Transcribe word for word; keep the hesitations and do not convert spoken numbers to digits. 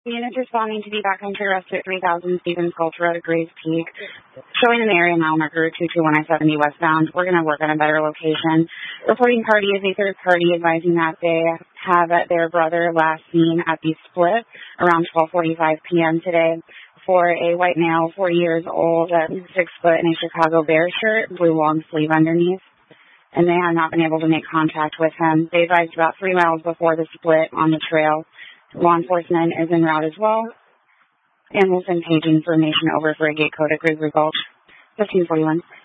Unit responding to the backcountry arrest at three thousand Stevens Gulch Road, Grays Peak. Showing an area mile marker two two one I seventy westbound. We're going to work on a better location. Reporting party is a third party advising that they have their brother last seen at the split around twelve forty-five p.m. today for a white male, forty years old, uh, six foot in a Chicago Bears shirt, blue long sleeve underneath. And they have not been able to make contact with him. They advised about three miles before the split on the trail. Law enforcement is en route as well, and we'll send page information over for a gate code at Gregory Gulch, fifteen forty-one.